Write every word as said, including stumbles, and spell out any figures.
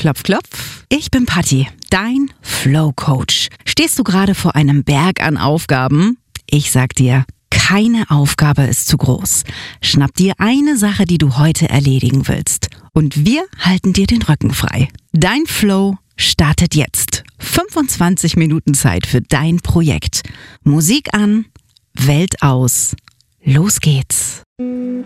Klopf, klopf. Ich bin Patti, dein Flow-Coach. Stehst du gerade vor einem Berg an Aufgaben? Ich sag dir, keine Aufgabe ist zu groß. Schnapp dir eine Sache, die du heute erledigen willst. Und wir halten dir den Rücken frei. Dein Flow startet jetzt. fünfundzwanzig Minuten Zeit für dein Projekt. Musik an, Welt aus. Los geht's.